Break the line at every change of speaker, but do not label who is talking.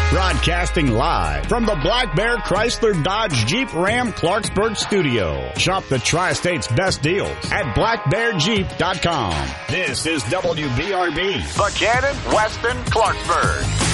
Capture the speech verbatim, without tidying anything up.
Broadcasting live from the Black Bear Chrysler Dodge Jeep Ram Clarksburg studio. Shop the Tri-State's best deals at black bear jeep dot com. This is W B R B,
Buchanan, Weston, Clarksburg.